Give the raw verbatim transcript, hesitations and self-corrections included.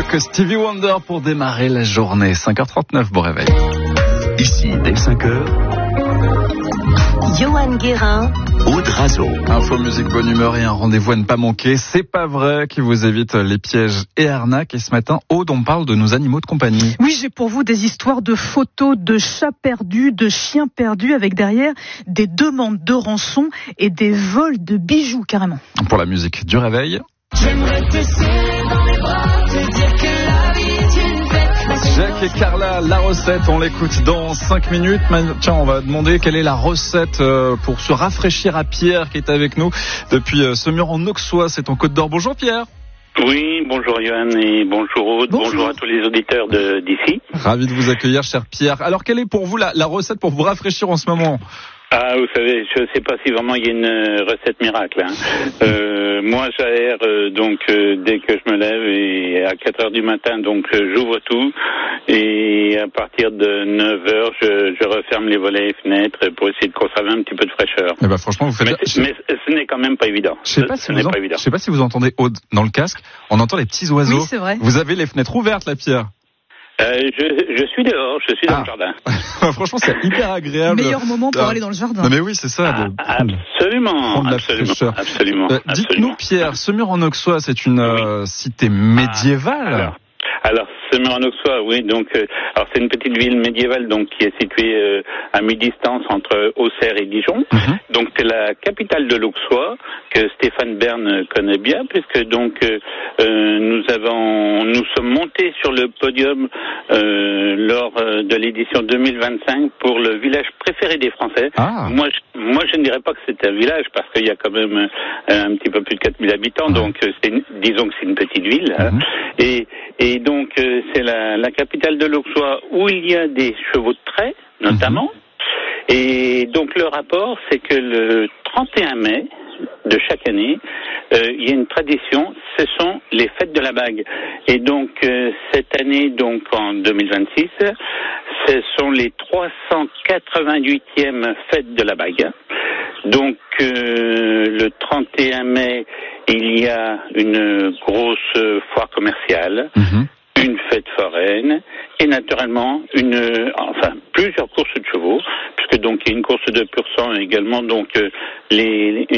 avec Stevie Wonder pour démarrer la journée. cinq heures trente-neuf, bon réveil. Ici, dès cinq heures, Johan Guérin, Aude Razo. Info, musique, bonne humeur et un rendez-vous à ne pas manquer. C'est pas vrai qui vous évite les pièges et arnaques. Et ce matin, Aude, on parle de nos animaux de compagnie. Oui, j'ai pour vous des histoires de photos de chats perdus, de chiens perdus, avec derrière des demandes de rançon et des vols de bijoux, carrément. Pour la musique du réveil. J'aimerais te serrer dans les bras, te dire que la vie est une fête. Jacques et Carla, la recette, on l'écoute dans cinq minutes. Tiens, on va demander quelle est la recette pour se rafraîchir à Pierre qui est avec nous depuis Semur en Auxois, c'est en Côte d'Or. Bonjour Pierre. Oui, bonjour Johan et bonjour Aude, bonjour, bonjour à tous les auditeurs de, d'ici. Ravi de vous accueillir, cher Pierre. Alors, quelle est pour vous la, la recette pour vous rafraîchir en ce moment ? Ah, vous savez, je ne sais pas si vraiment il y a une recette miracle. Hein. Euh, moi, j'aère euh, donc euh, dès que je me lève et à quatre heures du matin, donc euh, j'ouvre tout et à partir de neuf heures, je, je referme les volets et fenêtres pour essayer de conserver un petit peu de fraîcheur. Eh ben, franchement, vous faites. Mais, je... mais ce n'est quand même pas évident. Je sais pas ce, si ce vous n'est en... pas évident. Je sais pas si vous entendez Aude dans le casque. On entend les petits oiseaux. Oui, c'est vrai. Vous avez les fenêtres ouvertes, là, Pierre. Euh, je, je suis dehors, je suis dans ah. le jardin. Franchement, c'est hyper agréable. Meilleur moment pour ah. aller dans le jardin. Non mais oui, c'est ça. Ah, de... absolument, prendre la absolument, fraîcheur. absolument. Euh, absolument. Dites-nous, Pierre, Semur en Auxois, c'est une oui. euh, cité médiévale. Ah, alors. Alors, Semur en Auxois, oui, donc, euh, alors c'est une petite ville médiévale, donc, qui est située euh, à mi-distance entre Auxerre et Dijon. Mm-hmm. Donc, c'est la capitale de l'Auxois, que Stéphane Bern connaît bien, puisque, donc, euh, euh, nous avons, nous sommes montés sur le podium euh, lors euh, de l'édition deux mille vingt-cinq pour le village préféré des Français. Ah. Moi, je, moi, je ne dirais pas que c'est un village, parce qu'il y a quand même euh, un petit peu plus de quatre mille habitants, ah. donc, euh, c'est une, disons que c'est une petite ville. Mm-hmm. Hein, et Et donc, euh, c'est la, la capitale de l'Auxois où il y a des chevaux de trait, notamment. Mmh. Et donc, le rapport, c'est que le trente et un mai de chaque année, euh, il y a une tradition, ce sont les fêtes de la bague. Et donc, euh, cette année, donc en deux mille vingt-six, ce sont les trois cent quatre-vingt-huitième fêtes de la bague. Donc, euh, le trente et un mai, il y a une grosse foire commerciale, mmh. une fête foraine et naturellement une, enfin plusieurs courses de chevaux, puisque donc il y a une course de pur sang également, donc euh, les,